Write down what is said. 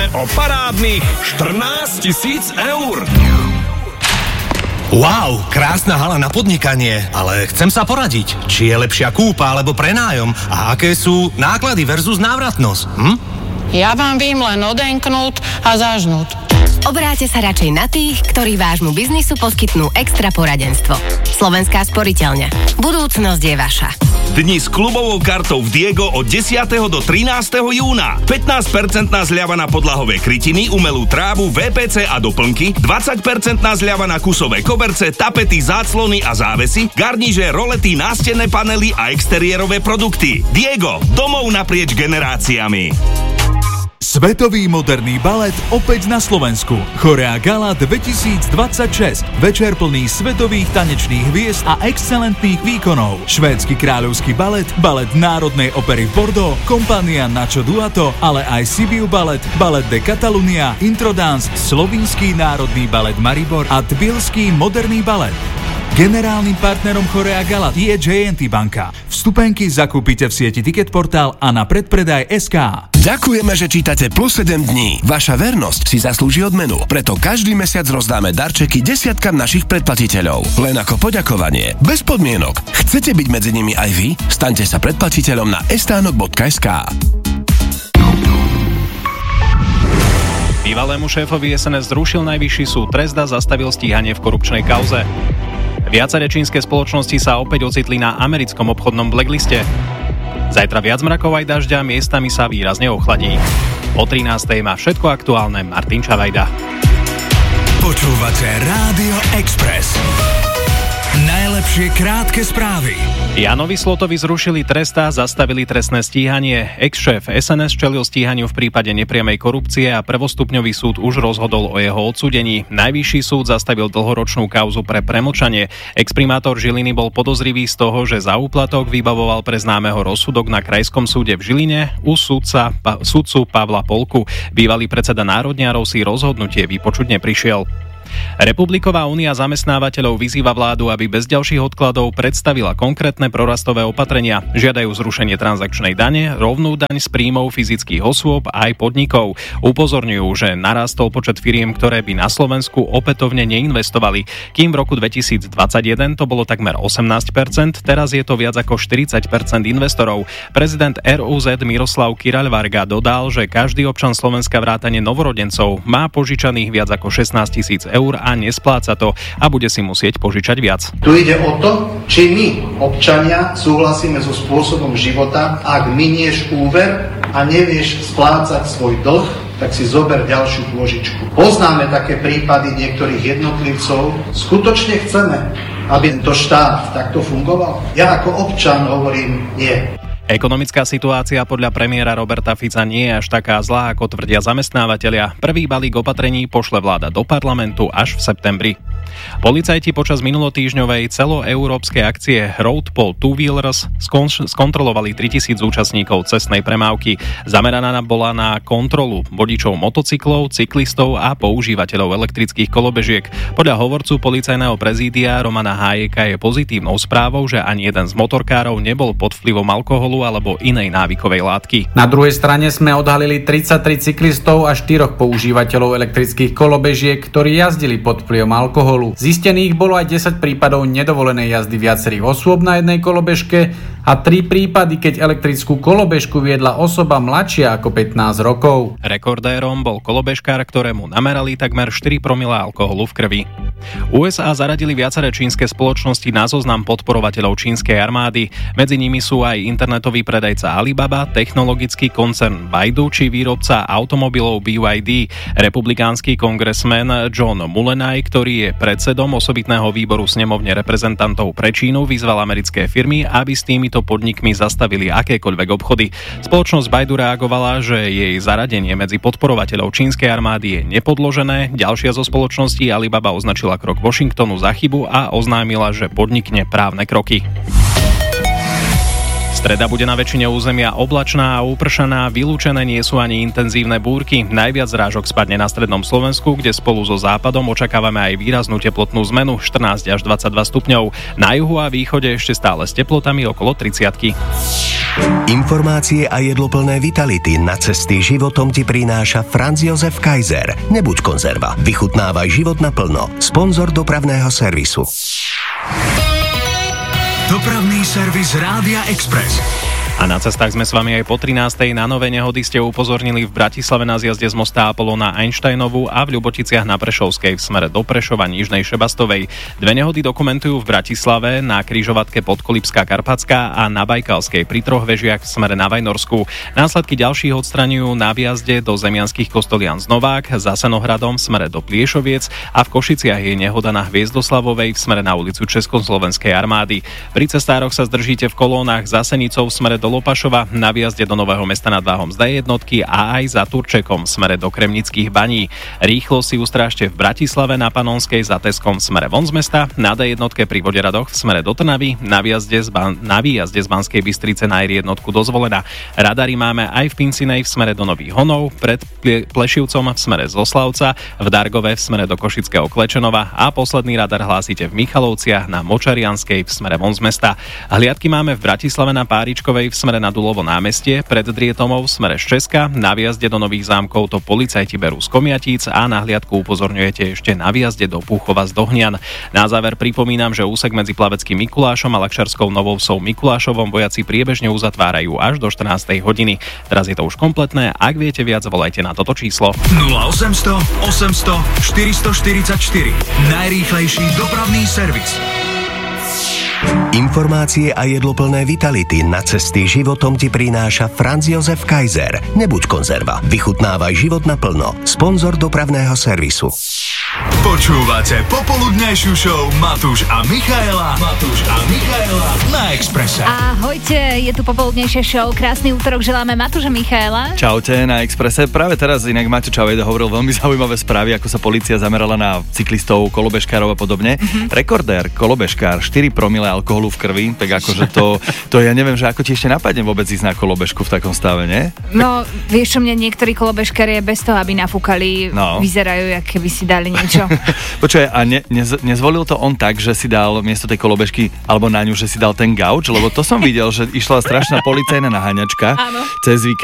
o parádnych 14 000 eur. Wow, krásna hala na podnikanie, ale chcem sa poradiť, či je lepšia kúpa alebo prenájom a aké sú náklady versus návratnosť. Ja vám vím len odenknúť a zažnúť. Obráťte sa radšej na tých, ktorí vášmu biznisu poskytnú extra poradenstvo. Slovenská sporiteľňa. Budúcnosť je vaša. Dni s klubovou kartou v Diego od 10. do 13. júna. 15% zľava na podlahové krytiny, umelú trávu, VPC a doplnky, 20% zľava na kusové koberce, tapety, záclony a závesy, garniže, rolety, nástenné panely a exteriérové produkty. Diego, domov naprieč generáciami. Svetový moderný balet opäť na Slovensku. Chorea Gala 2026. Večer plný svetových tanečných hviezd a excelentných výkonov. Švédsky kráľovský balet, balet Národnej opery v Bordeaux, kompania Nacho Duato, ale aj Sibiu balet, balet de Catalunya, Introdance, Slovinský národný balet Maribor a Tbilský moderný balet. Generálnym partnerom Chorea Gala je J&T banka. Vstupenky zakúpite v sieti Ticketportal a na predpredaj.sk. Ďakujeme, že čítate Plus 7 dní. Vaša vernosť si zaslúži odmenu. Preto každý mesiac rozdáme darčeky desiatkam našich predplatiteľov. Len ako poďakovanie. Bez podmienok. Chcete byť medzi nimi aj vy? Staňte sa predplatiteľom na estánok.sk. Bývalému šéfovi SNS zrušil najvyšší súd trest a zastavil stíhanie v korupčnej kauze. Viaceré čínske spoločnosti sa opäť ocitli na americkom obchodnom blackliste. Zajtra viac mrakov aj dažďa, miestami sa výrazne ochladí. O 13:00 má všetko aktuálne Martin Čavajda. Počúvate Rádio Express. Najlepšie krátke správy. Jánovi Slotovi zrušili trest a zastavili trestné stíhanie. Ex-šéf SNS čelil stíhaniu v prípade nepriamej korupcie a prvostupňový súd už rozhodol o jeho odsúdení. Najvyšší súd zastavil dlhoročnú kauzu pre premlčanie. Ex-primátor Žiliny bol podozrivý z toho, že za úplatok vybavoval pre známeho rozsudok na Krajskom súde v Žiline u sudcu Pavla Polku. Bývalý predseda národniarov si rozhodnutie vypočuť neprišiel. Republiková únia zamestnávateľov vyzýva vládu, aby bez ďalších odkladov predstavila konkrétne prorastové opatrenia. Žiadajú zrušenie transakčnej dane, rovnú daň z príjmov fyzických osôb aj podnikov. Upozorňujú, že narástol počet firiem, ktoré by na Slovensku opätovne neinvestovali. Kým v roku 2021 to bolo takmer 18%, teraz je to viac ako 40% investorov. Prezident RUZ Miroslav Kyraľ-Varga dodal, že každý občan Slovenska vrátane novorodencov má požičaných viac ako 16 000 eur a nespláca to a bude si musieť požičať viac. Tu ide o to, či my, občania, súhlasíme so spôsobom života. Ak minieš úver a nevieš splácať svoj dlh, tak si zober ďalšiu pôžičku. Poznáme také prípady niektorých jednotlivcov. Skutočne chceme, aby to štát takto fungoval? Ja ako občan hovorím nie. Ekonomická situácia podľa premiéra Roberta Fica nie je až taká zlá, ako tvrdia zamestnávateľia. Prvý balík opatrení pošle vláda do parlamentu až v septembri. Policajti počas minulotýždňovej celoeurópskej akcie Road Pol Two Wheelers skontrolovali 3000 účastníkov cestnej premávky. Zameraná bola na kontrolu vodičov motocyklov, cyklistov a používateľov elektrických kolobežiek. Podľa hovorcu policajného prezídia Romana Hájeka je pozitívnou správou, že ani jeden z motorkárov nebol pod vplyvom alkoholu alebo inej návykovej látky. Na druhej strane sme odhalili 33 cyklistov a 4 používateľov elektrických kolobežiek, ktorí jazdili pod vplyvom alkoholu. Zistených bolo aj 10 prípadov nedovolenej jazdy viacerých osôb na jednej kolobežke a 3 prípady, keď elektrickú kolobežku viedla osoba mladšia ako 15 rokov. Rekordérom bol kolobežkár, ktorému namerali takmer 4 promile alkoholu v krvi. USA zaradili viaceré čínske spoločnosti na zoznam podporovateľov čínskej armády. Medzi nimi sú aj internetový predajca Alibaba, technologický koncern Baidu či výrobca automobilov BYD. Republikánsky kongresmen John Mullenay, ktorý je predsedom osobitného výboru snemovne reprezentantov pre Čínu, vyzval americké firmy, aby s týmito podnikmi zastavili akékoľvek obchody. Spoločnosť Baidu reagovala, že jej zaradenie medzi podporovateľov čínskej armády je nepodložené. Ďalšia zo spoločností Alibaba označila krok Washingtonu za chybu a oznámila, že podnikne právne kroky. Streda bude na väčšine územia oblačná a upršaná, vylúčené nie sú ani intenzívne búrky. Najviac zrážok spadne na strednom Slovensku, kde spolu so západom očakávame aj výraznú teplotnú zmenu 14 až 22 stupňov. Na juhu a východe ešte stále s teplotami okolo 30. Informácie a jedloplné vitality na cesty životom ti prináša Franz Josef Kaiser. Nebuď konzerva, vychutnávaj život naplno. Sponzor dopravného servisu. Dopravný servis Rádia Express. A na cestách sme s vami aj po 13. Na nové nehody ste upozornili v Bratislave na zjazde z mosta Apollo na Einsteinovú a v Ľuboticiach na Prešovskej v smere do Prešova Nižnej Šebastovej. Dve nehody dokumentujú v Bratislave na križovatke Podkolipská Karpatská a na Bajkalskej pri Troch vežiach v smere na Vajnorsku. Následky ďalších odstraňujú na výjazde do Zemianskych Kostolian z Novák, za Senohradom v smere do Pliešoviec a v Košiciach je nehoda na Hviezdoslavovej v smere na ulicu Československej armády. Pri cestároch sa zdržíte v kolónach za Senicou v smere do Lopašova, na výjazde do Nového Mesta nad Váhom z D1 a aj za Turčekom v smere do Kremnických baní. Rýchlo si ustrážte v Bratislave na Panonskej za Teskom v smere von z mesta, na D1 pri Voderadoch v smere do Trnavy, na výjazde z Banskej Bystrice na R1 do Zvolena. Radary máme aj v Pincinej v smere do Nových Honov, pred Plešivcom v smere z Oslavca, v Dargove v smere do Košického Klečenova a posledný radar hlásite v Michalovciach na Močarianskej v smere von z mesta. Hliadky máme v Bratislave na Páričkovej v smere na Dulovo námestie, pred Drietomov v smere z Česka, na výjazde do Nových Zámkov to policajti berú z Komiatíc a na hliadku upozorňujete ešte na výjazde do Púchova z Dohnian. Na záver pripomínam, že úsek medzi Plaveckým Mikulášom a Lakšarskou Novovsou Mikulášovom vojaci priebežne uzatvárajú až do 14. hodiny. Teraz je to už kompletné, ak viete viac, volajte na toto číslo. 0800 800 444. Najrýchlejší dopravný servis. Informácie a jedloplné vitality na cesty životom ti prináša Franz Josef Kaiser. Nebuď konzerva, vychutnávaj život naplno. Sponzor dopravného servisu. Počúvate popoludnejšiu show Matúš a Michaela na Expresse. Ahojte, je tu popoludnejšia show. Krásny útorok želáme Matúš a Michaela. Čaute na Expresse. Práve teraz inak Maťo Čavejda hovoril veľmi zaujímavé správy, ako sa polícia zamerala na cyklistov, kolobežkárov a podobne. Rekordér, kolobežkár, 4 promile alkoholu v krvi, tak akože to ja neviem, že ako ti ešte napadne vôbec ísť na kolobežku v takom stave, nie? No, vieš čo, mne niektorí kolobežkári bez toho, aby nafúkali, vyzerajú, jak keby si dali niečo. Počkaj, a nezvolil to on tak, že si dal miesto tej kolobežky alebo na ňu, že si dal ten gauč? Lebo to som videl, že išla strašná policajná naháňačka cez víkend.